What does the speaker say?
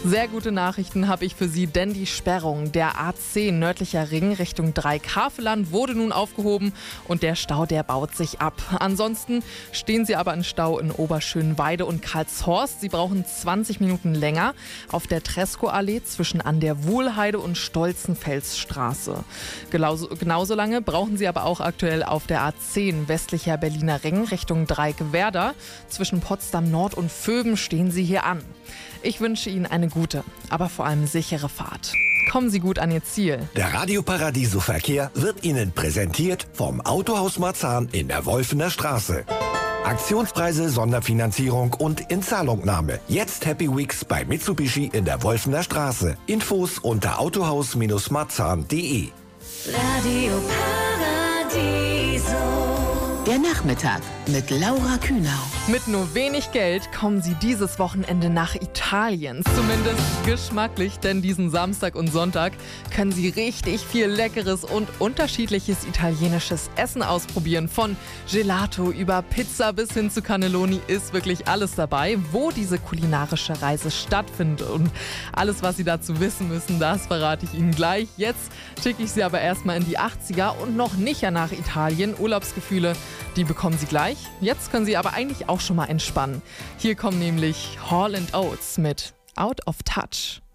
Sehr gute Nachrichten habe ich für Sie, denn die Sperrung der A10 nördlicher Ring Richtung Dreikafeland wurde nun aufgehoben und der Stau, der baut sich ab. Ansonsten stehen Sie aber in Stau in Oberschönweide und Karlshorst. Sie brauchen 20 Minuten länger auf der Treskoallee zwischen an der Wuhlheide und Stolzenfelsstraße. Genauso lange brauchen Sie aber auch aktuell auf der A10 westlicher Berliner Ring Richtung Dreieckwerder. Zwischen Potsdam Nord und Vöben stehen Sie hier an. Ich wünsche Ihnen eine gute, aber vor allem sichere Fahrt. Kommen Sie gut an Ihr Ziel. Der Radio Paradiso Verkehr wird Ihnen präsentiert vom Autohaus Marzahn in der Wolfener Straße. Aktionspreise, Sonderfinanzierung und Inzahlungnahme. Jetzt Happy Weeks bei Mitsubishi in der Wolfener Straße. Infos unter autohaus-marzahn.de. Radio Paradiso. Der Nachmittag mit Laura Kühnau. Mit nur wenig Geld kommen Sie dieses Wochenende nach Italien. Zumindest geschmacklich, denn diesen Samstag und Sonntag können Sie richtig viel leckeres und unterschiedliches italienisches Essen ausprobieren. Von Gelato über Pizza bis hin zu Cannelloni ist wirklich alles dabei. Wo diese kulinarische Reise stattfindet und alles, was Sie dazu wissen müssen, das verrate ich Ihnen gleich. Jetzt schicke ich Sie aber erstmal in die 80er und noch nicht nach Italien. Urlaubsgefühle, die bekommen Sie gleich. Jetzt können Sie aber eigentlich auch schon mal entspannen. Hier kommen nämlich Hall & Oates mit Out of Touch.